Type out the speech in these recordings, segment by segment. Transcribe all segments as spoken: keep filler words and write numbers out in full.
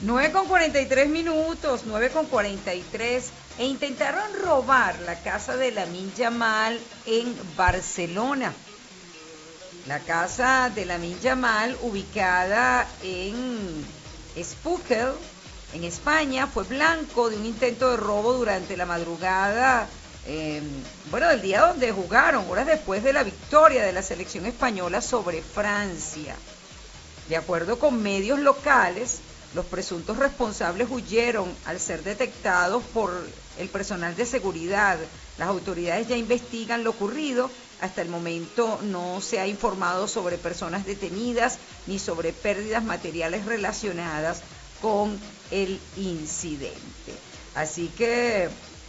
nueve con cuarenta y tres minutos, nueve con cuarenta y tres, e intentaron robar la casa de Lamine Yamal en Barcelona. La casa de Lamine Yamal, ubicada en Spukel, en España, fue blanco de un intento de robo durante la madrugada, eh, bueno, del día donde jugaron, horas después de la victoria de la selección española sobre Francia. De acuerdo con medios locales, los presuntos responsables huyeron al ser detectados por el personal de seguridad. Las autoridades ya investigan lo ocurrido. Hasta el momento no se ha informado sobre personas detenidas ni sobre pérdidas materiales relacionadas con el incidente. Así que,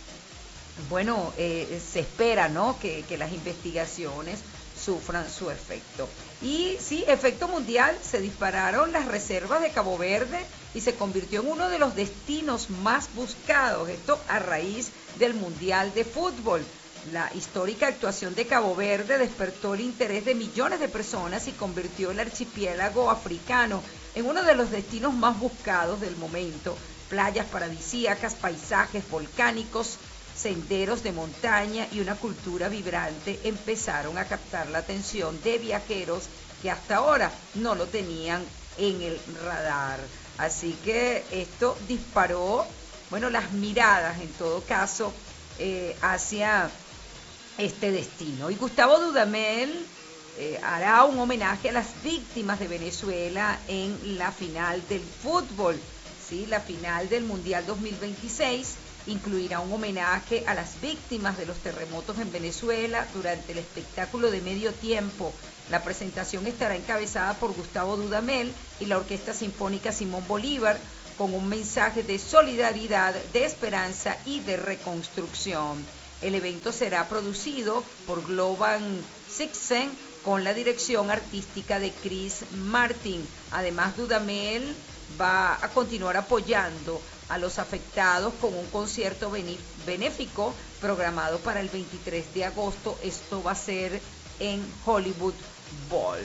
bueno, eh, se espera, ¿no?, que, que las investigaciones sufran su efecto. Y sí, efecto mundial, se dispararon las reservas de Cabo Verde y se convirtió en uno de los destinos más buscados, esto a raíz del Mundial de Fútbol. La histórica actuación de Cabo Verde despertó el interés de millones de personas y convirtió el archipiélago africano en uno de los destinos más buscados del momento. Playas paradisíacas, paisajes volcánicos, senderos de montaña y una cultura vibrante empezaron a captar la atención de viajeros que hasta ahora no lo tenían en el radar. Así que esto disparó, bueno, las miradas en todo caso eh, hacia este destino. Y Gustavo Dudamel eh, hará un homenaje a las víctimas de Venezuela en la final del fútbol, ¿sí? La final del Mundial dos mil veintiséis incluirá un homenaje a las víctimas de los terremotos en Venezuela durante el espectáculo de medio tiempo. La presentación estará encabezada por Gustavo Dudamel y la Orquesta Sinfónica Simón Bolívar, con un mensaje de solidaridad, de esperanza y de reconstrucción. El evento será producido por Global Sixten con la dirección artística de Chris Martin. Además, Dudamel va a continuar apoyando a los afectados con un concierto benéfico programado para el veintitrés de agosto. Esto va a ser en Hollywood Bowl.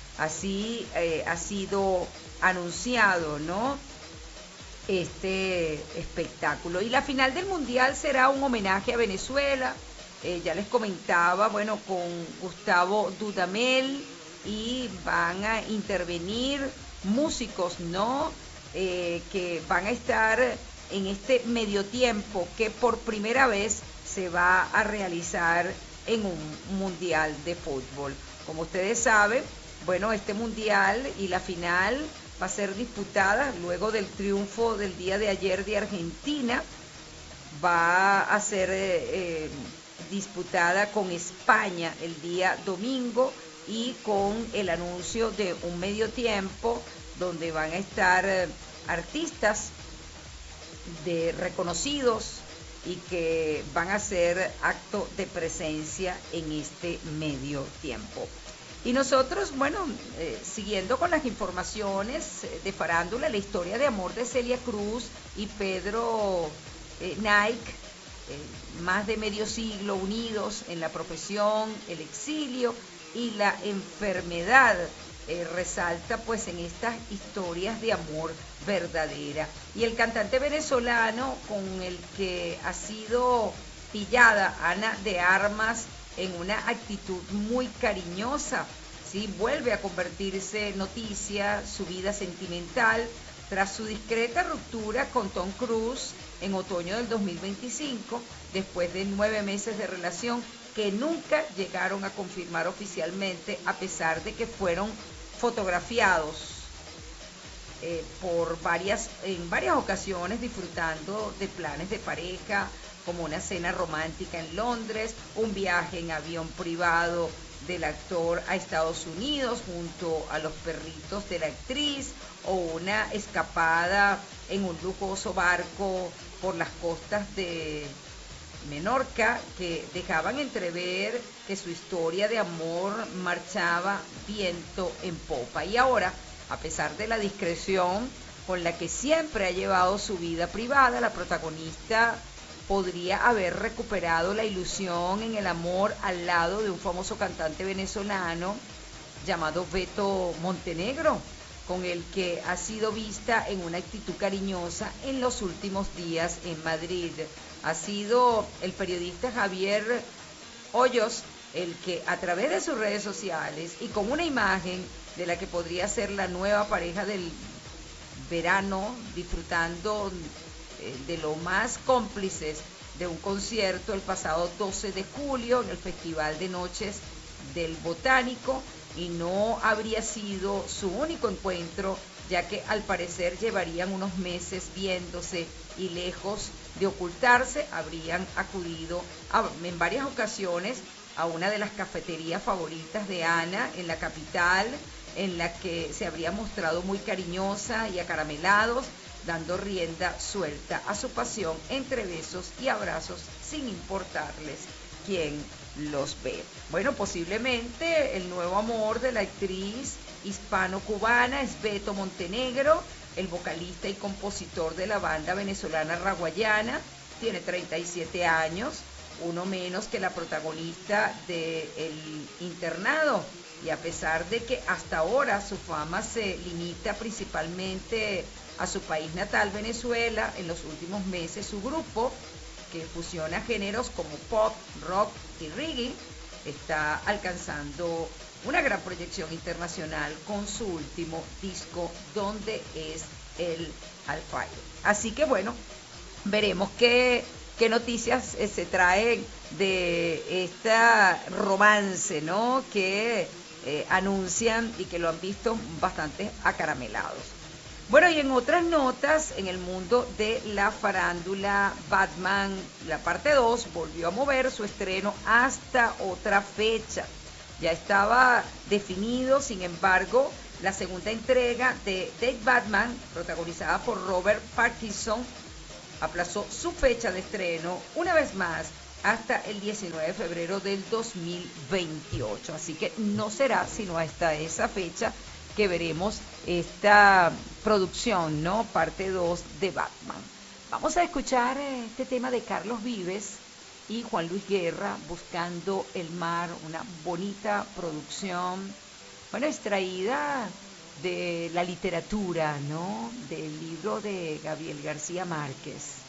Así eh, ha sido anunciado, ¿no?, este espectáculo. Y la final del Mundial será un homenaje a Venezuela. Eh, ya les comentaba, bueno, con Gustavo Dudamel, y van a intervenir músicos, ¿no?, Eh, que van a estar en este medio tiempo que por primera vez se va a realizar en un mundial de fútbol. Como ustedes saben, bueno, este mundial y la final va a ser disputada luego del triunfo del día de ayer de Argentina. Va a ser eh, eh, disputada con España el día domingo, y con el anuncio de un medio tiempo donde van a estar eh, artistas de reconocidos y que van a hacer acto de presencia en este medio tiempo. Y nosotros, bueno, eh, siguiendo con las informaciones de farándula, la historia de amor de Celia Cruz y Pedro eh, Nike, eh, más de medio siglo unidos en la profesión, el exilio y la enfermedad, eh, resalta pues en estas historias de amor verdadera. Y el cantante venezolano con el que ha sido pillada Ana de Armas en una actitud muy cariñosa, ¿sí?, vuelve a convertirse en noticia su vida sentimental tras su discreta ruptura con Tom Cruise en otoño del dos mil veinticinco, después de nueve meses de relación que nunca llegaron a confirmar oficialmente, a pesar de que fueron fotografiados eh, por varias, en varias ocasiones, disfrutando de planes de pareja, como una cena romántica en Londres, un viaje en avión privado del actor a Estados Unidos junto a los perritos de la actriz, o una escapada en un lujoso barco por las costas de Menorca, que dejaban entrever que su historia de amor marchaba viento en popa. Y ahora, a pesar de la discreción con la que siempre ha llevado su vida privada, la protagonista podría haber recuperado la ilusión en el amor al lado de un famoso cantante venezolano llamado Beto Montenegro. con el que ha sido vista en una actitud cariñosa en los últimos días en Madrid. Ha sido el periodista Javier Hoyos el que a través de sus redes sociales y con una imagen de la que podría ser la nueva pareja del verano, disfrutando eh, de lo más cómplices de un concierto el pasado doce de julio en el Festival de Noches del Botánico, y no habría sido su único encuentro, ya que al parecer llevarían unos meses viéndose y lejos de ocultarse, habrían acudido a, en varias ocasiones a una de las cafeterías favoritas de Ana en la capital, en la que se habría mostrado muy cariñosa y acaramelados, dando rienda suelta a su pasión entre besos y abrazos sin importarles quién los ve. Bueno, posiblemente el nuevo amor de la actriz hispano-cubana es Beto Montenegro, el vocalista y compositor de la banda venezolana Raguayana. Tiene treinta y siete años, uno menos que la protagonista de El Internado, y a pesar de que hasta ahora su fama se limita principalmente a su país natal, Venezuela, en los últimos meses su grupo, que fusiona géneros como pop, rock y reggae, está alcanzando una gran proyección internacional con su último disco, Donde es el Alfaydo. Así que bueno, veremos qué, qué noticias eh, se traen de este romance, ¿no?, que eh, anuncian y que lo han visto bastante acaramelados. Bueno, y en otras notas, en el mundo de la farándula, Batman, la parte dos, volvió a mover su estreno hasta otra fecha. Ya estaba definido, sin embargo, la segunda entrega de Dead Batman, protagonizada por Robert Pattinson, aplazó su fecha de estreno una vez más hasta el diecinueve de febrero del dos mil veintiocho. Así que no será sino hasta esa fecha que veremos esta producción, ¿no?, parte dos de Batman. Vamos a escuchar este tema de Carlos Vives y Juan Luis Guerra, Buscando el Mar, una bonita producción, bueno, extraída de la literatura, ¿no?, del libro de Gabriel García Márquez.